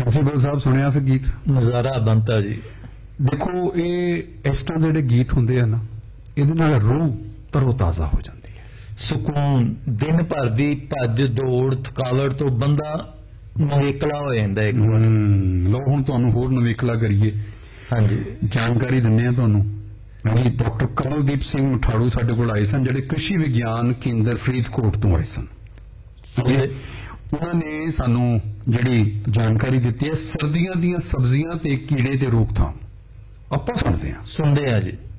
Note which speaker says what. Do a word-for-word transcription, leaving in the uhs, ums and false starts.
Speaker 1: ਅਸੀਂ ਗੁਰੂ ਸਾਹਿਬ ਸੁਣਿਆ ਫਿਰ ਗੀਤ
Speaker 2: ਨਜ਼ਾਰਾ ਬੰਤਾ ਜੀ।
Speaker 1: ਦੇਖੋ ਇਹ ਇਸ ਤਰ੍ਹਾਂ ਦੇ ਜਿਹੜੇ ਗੀਤ ਹੁੰਦੇ ਆ ਨਾ, ਇਹਦੇ ਨਾਲ ਰੂਹ ਤਰੋ ਤਾਜ਼ਾ ਹੋ ਜਾਂਦੀ ਹੈ,
Speaker 2: ਸਕੂਨ, ਦਿਨ ਭਰ ਦੀ ਭੱਜ ਦੌੜ ਥਕਾਵਟ ਤੋਂ ਬੰਦਾ ਨਵੇਕਲਾ ਹੋ ਜਾਂਦਾ ਇੱਕ ਵਾਰ।
Speaker 1: ਲੋ ਹੁਣ ਤੁਹਾਨੂੰ ਹੋਰ ਨਵੇਕਲਾ ਕਰੀਏ।
Speaker 2: ਹਾਂਜੀ,
Speaker 1: ਜਾਣਕਾਰੀ ਦਿੰਦੇ ਆ ਤੁਹਾਨੂੰ। ਡਾਕਟਰ ਕਮਲਦੀਪ ਸਿੰਘ ਮਠਾੜੂ ਸਾਡੇ ਕੋਲ ਆਏ ਸਨ, ਜਿਹੜੇ ਕ੍ਰਿਸ਼ੀ ਵਿਗਿਆਨ ਕੇਂਦਰ ਫਰੀਦਕੋਟ ਤੋਂ ਆਏ ਸਨ। ਉਹਨਾਂ ਨੇ ਸਾਨੂੰ ਜਿਹੜੀ ਜਾਣਕਾਰੀ ਦਿੱਤੀ ਹੈ ਸਰਦੀਆਂ ਦੀਆਂ ਸਬਜ਼ੀਆਂ ਤੇ ਕੀੜੇ ਤੇ ਰੋਕਥਾਮ। ਆਪਾਂ ਸੁਣਦੇ ਹਾਂ
Speaker 2: ਸੁਣਦੇ ਆ ਜੀ।